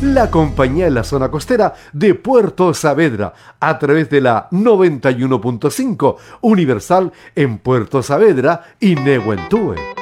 la compañía en la zona costera de Puerto Saavedra, a través de la 91.5 Universal en Puerto Saavedra y Nehuentúe.